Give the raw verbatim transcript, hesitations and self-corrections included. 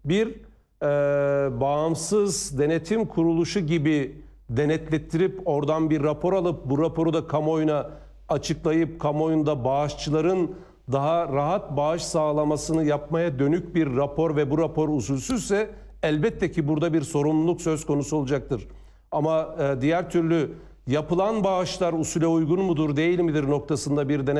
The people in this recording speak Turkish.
bir e, bağımsız denetim kuruluşu gibi denetlettirip oradan bir rapor alıp bu raporu da kamuoyuna açıklayıp kamuoyunda bağışçıların daha rahat bağış sağlamasını yapmaya dönük bir rapor ve bu rapor usulsüzse elbette ki burada bir sorumluluk söz konusu olacaktır. Ama e, diğer türlü yapılan bağışlar usule uygun mudur değil midir noktasında bir denet